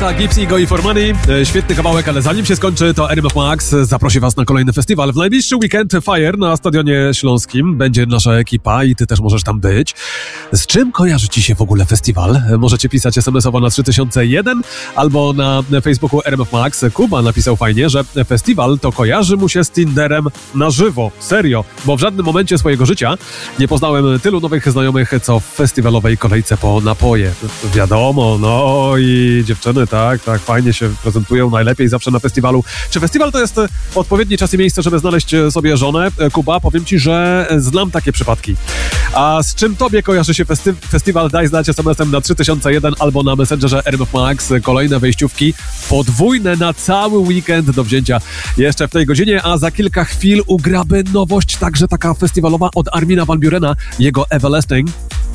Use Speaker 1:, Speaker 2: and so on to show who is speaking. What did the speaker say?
Speaker 1: Fiesta, Gipsy, Go i For Money. Świetny kawałek, ale zanim się skończy, to RMF Max zaprosi was na kolejny festiwal. W najbliższy weekend Fire na Stadionie Śląskim będzie nasza ekipa i ty też możesz tam być. Z czym kojarzy ci się w ogóle festiwal? Możecie pisać SMS-owo na 3001 albo na Facebooku RMF Max. Kuba napisał fajnie, że festiwal to kojarzy mu się z Tinderem na żywo. Serio, bo w żadnym momencie swojego życia nie poznałem tylu nowych znajomych, co w festiwalowej kolejce po napoje. Wiadomo, no i dziewczyny, tak, fajnie się prezentują, najlepiej zawsze na festiwalu. Czy festiwal to jest odpowiedni czas i miejsce, żeby znaleźć sobie żonę? Kuba, powiem ci, że znam takie przypadki. A z czym tobie kojarzy się festiwal? Daj znać SMS-em na 3001 albo na Messengerze RMF Max. Kolejne wejściówki podwójne na cały weekend do wzięcia jeszcze w tej godzinie, a za kilka chwil ugraby nowość, także taka festiwalowa od Armina van Burena, jego Everlasting.